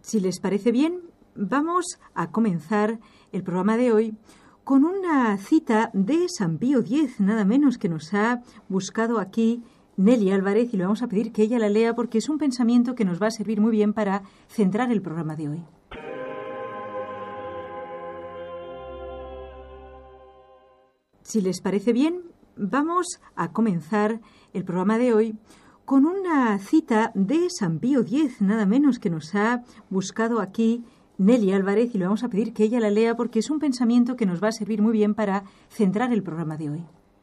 Si les parece bien, vamos a comenzar el programa de hoy con una cita de San Pío X, nada menos, que nos ha buscado aquí Nelly Álvarez, y le vamos a pedir que ella la lea porque es un pensamiento que nos va a servir muy bien para centrar el programa de hoy. Si les parece bien, vamos a comenzar el programa de hoy con una cita de San Pío X, nada menos, que nos ha buscado aquí Nelly Álvarez, y le vamos a pedir que ella la lea porque es un pensamiento que nos va a servir muy bien para centrar el programa de hoy.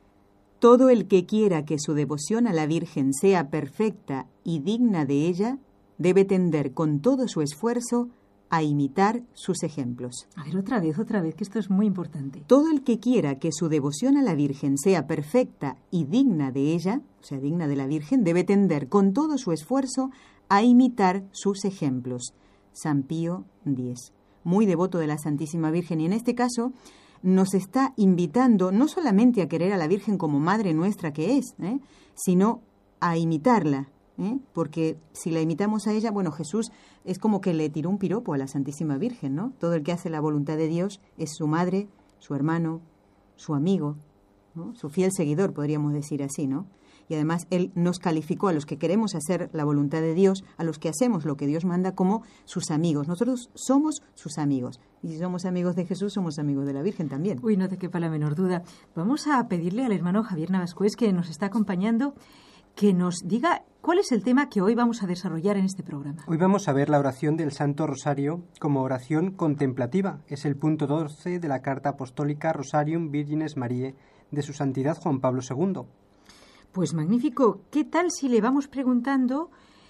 Todo el que quiera que su devoción a la Virgen sea perfecta y digna de ella, debe tender con todo su esfuerzo a imitar sus ejemplos. A ver, otra vez, que esto es muy importante. Todo el que quiera que su devoción a la Virgen sea perfecta y digna de ella, o sea, digna de la Virgen, debe tender con todo su esfuerzo a imitar sus ejemplos. San Pío X, muy devoto de la Santísima Virgen, y en este caso nos está invitando no solamente a querer a la Virgen como Madre nuestra que es, sino a imitarla. Porque si la imitamos a ella, bueno, Jesús es como que le tiró un piropo a la Santísima Virgen, ¿no? Todo el que hace la voluntad de Dios es su madre, su hermano, su amigo, ¿no? Su fiel seguidor, podríamos decir así, ¿no? Y además Él nos calificó a los que queremos hacer la voluntad de Dios, a los que hacemos lo que Dios manda, como sus amigos. Nosotros somos sus amigos. Y si somos amigos de Jesús, somos amigos de la Virgen también. Uy, no te quepa la menor duda. Vamos a pedirle al hermano Javier Navascués, que nos está acompañando, que nos diga cuál es el tema que hoy vamos a desarrollar en este programa. Hoy vamos a ver la oración del Santo Rosario como oración contemplativa. Es el punto 12 de la Carta Apostólica Rosarium Virgines Mariae de su Santidad Juan Pablo II. Pues magnífico. ¿Qué tal si le vamos preguntando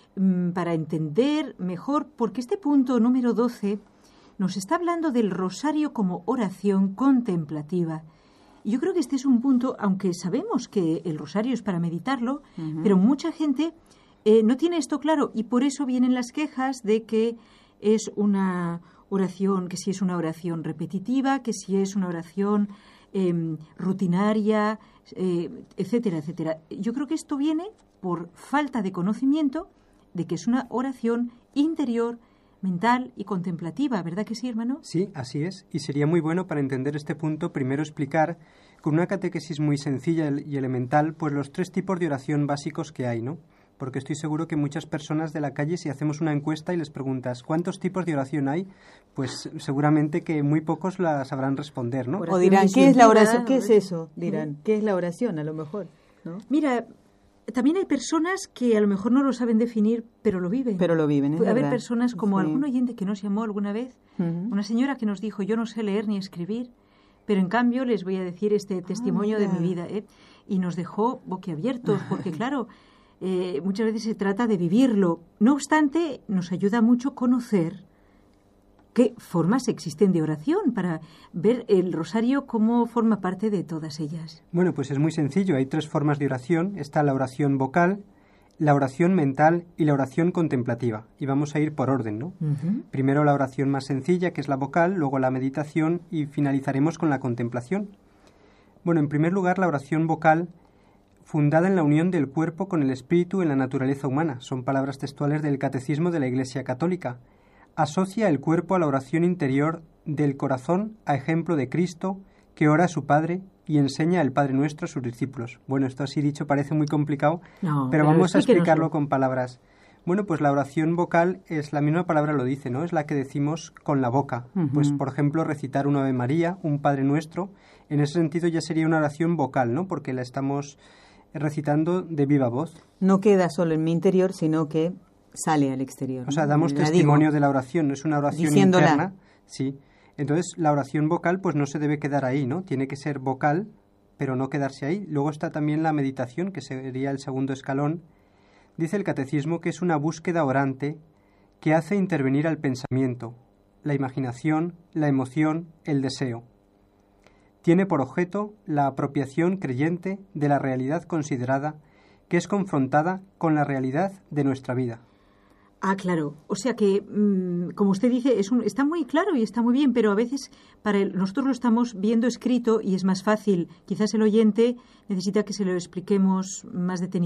para entender mejor? Porque este punto número 12 nos está hablando del rosario como oración contemplativa. Y yo creo que este es un punto, aunque sabemos que el rosario es para meditarlo, pero mucha gente no tiene esto claro, y por eso vienen las quejas de que es una oración, que si es una oración repetitiva, que si es una oración rutinaria, etcétera, etcétera. Yo creo que esto viene por falta de conocimiento de que es una oración interior, mental y contemplativa, ¿verdad que sí, hermano? Sí, así es. Y sería muy bueno para entender este punto primero explicar con una catequesis muy sencilla y elemental pues los 3 tipos de oración básicos que hay, ¿no? Porque estoy seguro que muchas personas de la calle, si hacemos una encuesta y les preguntas ¿cuántos tipos de oración hay? Pues seguramente que muy pocos la sabrán responder, ¿no? O dirán, ¿qué es la oración? ¿Qué es eso? Dirán, ¿qué es la oración? A lo mejor, ¿no? Mira, también hay personas que a lo mejor no lo saben definir, pero lo viven. Pero lo viven, es Puede verdad. haber personas como Sí. algún oyente que nos llamó alguna vez, una señora que nos dijo, yo no sé leer ni escribir, pero en cambio les voy a decir este testimonio de mi vida, y nos dejó boquiabiertos, porque claro, muchas veces se trata de vivirlo. No obstante, nos ayuda mucho conocer qué formas existen de oración para ver el rosario cómo forma parte de todas ellas. Bueno, pues es muy sencillo. Hay 3 formas de oración. Está la oración vocal, la oración mental y la oración contemplativa. Y vamos a ir por orden, ¿no? Primero la oración más sencilla, que es la vocal, luego la meditación y finalizaremos con la contemplación. Bueno, en primer lugar, la oración vocal, fundada en la unión del cuerpo con el espíritu en la naturaleza humana. Son palabras textuales del Catecismo de la Iglesia Católica. Asocia el cuerpo a la oración interior del corazón a ejemplo de Cristo, que ora a su Padre y enseña el Padre Nuestro a sus discípulos. Bueno, esto así dicho parece muy complicado, pero vamos a explicarlo con palabras. Bueno, pues la oración vocal es la misma palabra lo dice, ¿no? Es la que decimos con la boca. Pues, por ejemplo, recitar un Ave María, un Padre Nuestro. En ese sentido ya sería una oración vocal, ¿no? Porque la estamos recitando de viva voz. No queda solo en mi interior, sino que sale al exterior. O sea, damos testimonio de la oración, no es una oración diciéndola. interna. Sí. Entonces, la oración vocal pues no se debe quedar ahí, ¿no? Tiene que ser vocal, pero no quedarse ahí. Luego está también la meditación, que sería el segundo escalón. Dice el Catecismo que es una búsqueda orante que hace intervenir al pensamiento, la imaginación, la emoción, el deseo. Tiene por objeto la apropiación creyente de la realidad considerada, que es confrontada con la realidad de nuestra vida. Ah, claro. O sea que, como usted dice, está muy claro y está muy bien, pero a veces nosotros lo estamos viendo escrito y es más fácil. Quizás el oyente necesita que se lo expliquemos más detenidamente.